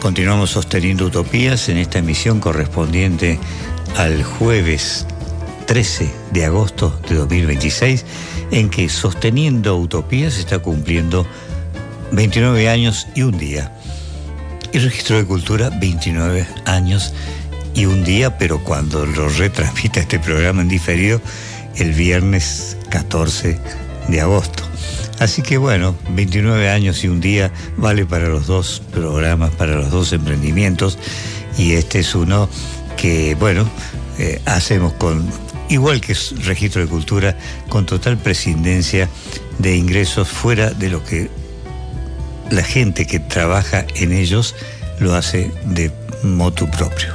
Continuamos sosteniendo utopías en esta emisión correspondiente al jueves 13 de agosto de 2026, en que Sosteniendo Utopías está cumpliendo 29 años y un día. Y Registro de Cultura, 29 años y un día, pero cuando lo retransmita este programa en diferido, el viernes 14 de agosto. Así que bueno, 29 años y un día vale para los dos programas, para los dos emprendimientos, y este es uno que, bueno, hacemos con, igual que Registro de Cultura, con total prescindencia de ingresos fuera de lo que la gente que trabaja en ellos lo hace de motu propio.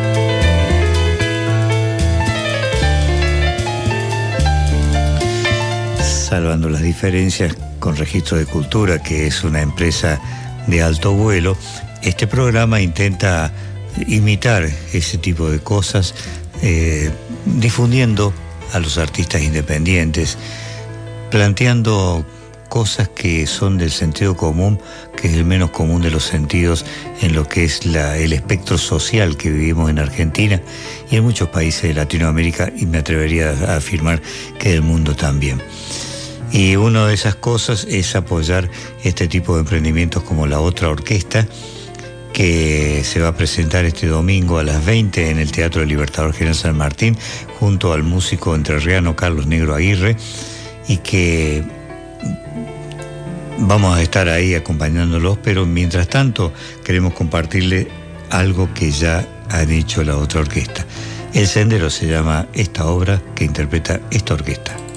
Salvando las diferencias con Registro de Cultura, que es una empresa de alto vuelo, este programa intenta imitar ese tipo de cosas, difundiendo a los artistas independientes, planteando cosas que son del sentido común, que es el menos común de los sentidos en lo que es el espectro social que vivimos en Argentina y en muchos países de Latinoamérica, y me atrevería a afirmar que del mundo también. Y una de esas cosas es apoyar este tipo de emprendimientos como La Otra Orquesta, que se va a presentar este domingo a las 20 en el Teatro del Libertador General San Martín, junto al músico entrerriano Carlos Negro Aguirre, y que vamos a estar ahí acompañándolos, pero mientras tanto queremos compartirle algo que ya han hecho La Otra Orquesta. El Sendero se llama esta obra que interpreta esta orquesta.